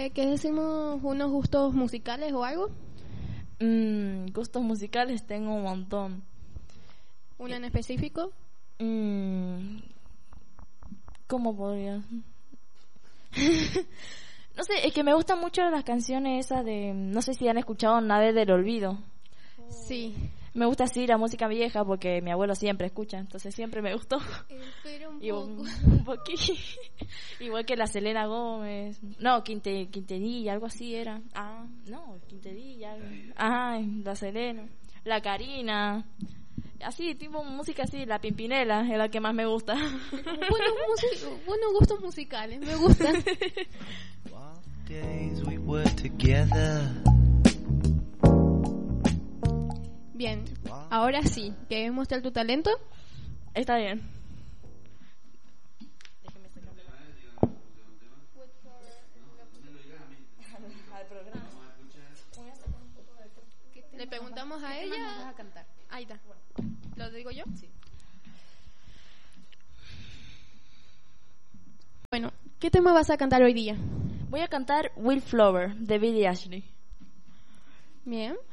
¿qué decimos? ¿Unos gustos musicales o algo? Gustos musicales tengo un montón. ¿Uno en específico? ¿Cómo podría? No sé, es que me gustan mucho las canciones esas de... No sé si han escuchado Nave del Olvido. Sí. Me gusta así la música vieja porque mi abuelo siempre escucha, entonces siempre me gustó. Pero un Un poco. poquito. Igual que la Selena Gómez. No, Quintanilla, algo así era. No, Quintanilla. La Selena. La Karina. Así, tipo música así, la Pimpinela es la que más me gusta. Buenos gustos musicales, me gustan. Bien, ahora sí, ¿quieres mostrar tu talento? Está bien. Le preguntamos a ella. Vas a cantar. Ahí está. ¿Lo digo yo? Sí. Bueno, ¿qué tema vas a cantar hoy día? Voy a cantar Wildflower de Billie Eilish. Bien.